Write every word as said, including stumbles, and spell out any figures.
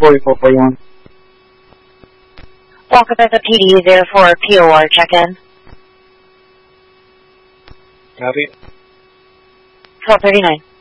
forty-four forty-one. Walker Bethel P D zero four P O R check-in. Copy. twelve thirty-nine.